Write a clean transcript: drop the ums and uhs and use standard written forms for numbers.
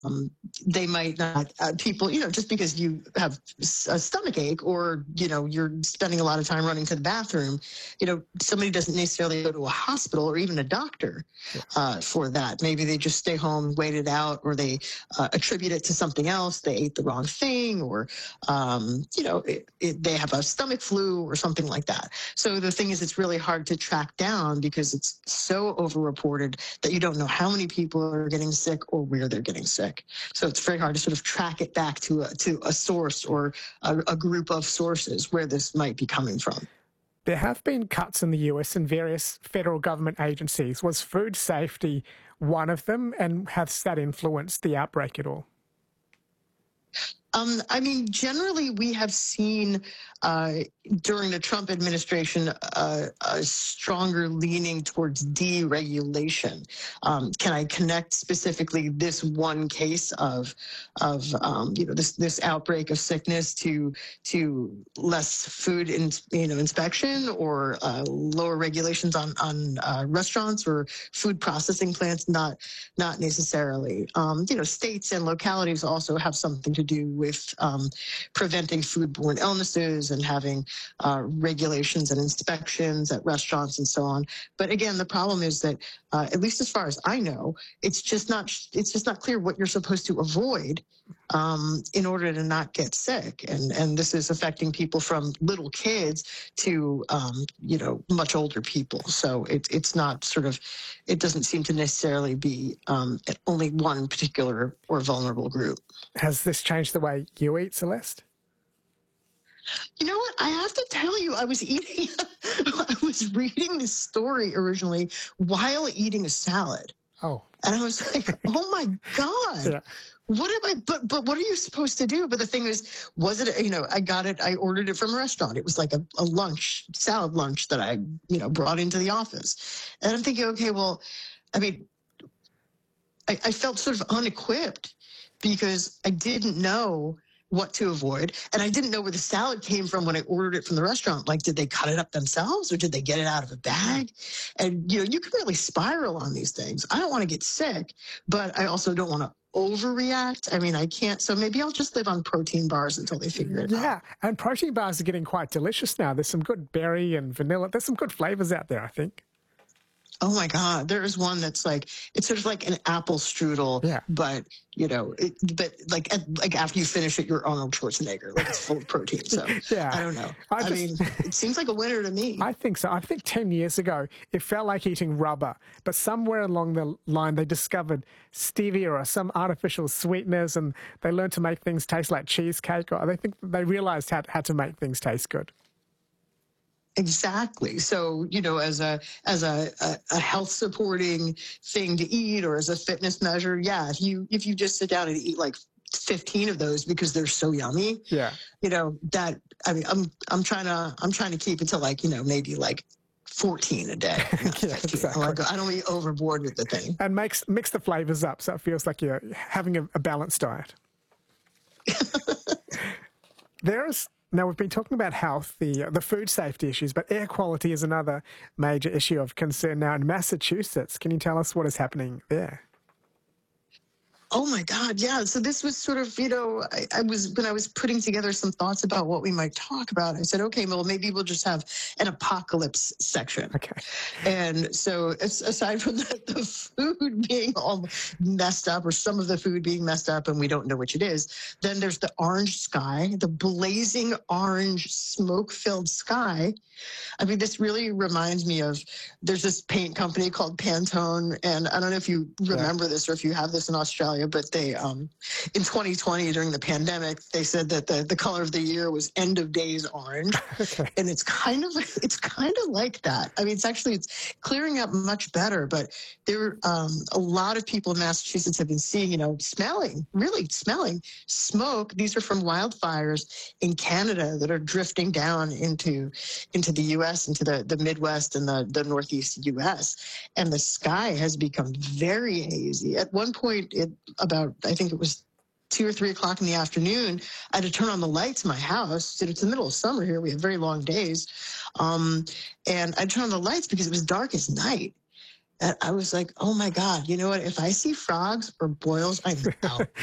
they might not, people, just because you have a stomach ache or, you're spending a lot of time running to the bathroom, somebody doesn't necessarily go to a hospital or even a doctor for that. Maybe they just stay home, wait it out, or they attribute it to something else. They ate the wrong thing, or, they have a stomach flu or something like that. So the thing is, it's really hard to track down because it's so overreported that you don't know how many people are getting sick or where they're getting sick. So it's very hard to sort of track it back to a source or a group of sources where this might be coming from. There have been cuts in the US in various federal government agencies. Was food safety one of them, and has that influenced the outbreak at all? Generally, we have seen during the Trump administration a stronger leaning towards deregulation. Can I connect specifically this one case of this outbreak of sickness to less food inspection or lower regulations on restaurants or food processing plants? Not necessarily. States and localities also have something to do with preventing foodborne illnesses and having regulations and inspections at restaurants and so on. But again, the problem is that, at least as far as I know, it's just not clear what you're supposed to avoid in order to not get sick. And this is affecting people from little kids to much older people. So it's not it doesn't seem to necessarily be only one particular or vulnerable group. Has this changed the way you eat, Celeste? You know what? I have to tell you, I was reading this story originally while eating a salad. Oh. And I was like, oh my God. Yeah. But what are you supposed to do? But the thing is, I ordered it from a restaurant. It was like a salad lunch that I, brought into the office. And I'm thinking, okay, well, I felt sort of unequipped because I didn't know what to avoid. And I didn't know where the salad came from when I ordered it from the restaurant. Like, did they cut it up themselves or did they get it out of a bag? And, you can really spiral on these things. I don't want to get sick, but I also don't want to overreact. I can't. So maybe I'll just live on protein bars until they figure it out. Yeah, and protein bars are getting quite delicious now. There's some good berry and vanilla. There's some good flavors out there, I think. Oh my God, there is one that's it's sort of like an apple strudel, but like after you finish it, you're Arnold Schwarzenegger, like it's full of protein. So I don't know. It seems like a winner to me. I think so. I think 10 years ago, it felt like eating rubber, but somewhere along the line, they discovered stevia or some artificial sweeteners, and they learned to make things taste like cheesecake, or they realized how to make things taste good. Exactly. So, as a health supporting thing to eat or as a fitness measure, if you just sit down and eat like 15 of those because they're so yummy, I'm trying to keep it to maybe 14 a day. Exactly. I don't be overboard with the thing. And mix the flavors up so it feels like you're having a balanced diet. Now, we've been talking about health, the food safety issues, but air quality is another major issue of concern now in Massachusetts. Can you tell us what is happening there? Oh my God, yeah. So this was sort of, when I was putting together some thoughts about what we might talk about, I said, okay, well, maybe we'll just have an apocalypse section. Okay. And so aside from the food being all messed up, or some of the food being messed up and we don't know which it is, then there's the orange sky, the blazing orange smoke-filled sky. This really reminds me of, there's this paint company called Pantone, and I don't know if you remember this or if you have this in Australia, but they, in 2020 during the pandemic, they said that the color of the year was end of days orange. Okay. And it's kind of like that. It's clearing up much better, but there a lot of people in Massachusetts have been seeing, smelling smoke. These are from wildfires in Canada that are drifting down into the U.S., into the Midwest and the Northeast U.S. And the sky has become very hazy. At one point, I think it was 2 or 3 o'clock in the afternoon, I had to turn on the lights in my house. It's the middle of summer here. We have very long days. And I turned on the lights because it was dark as night. that I was like, oh my God, you know what? If I see frogs or boils, I'm out.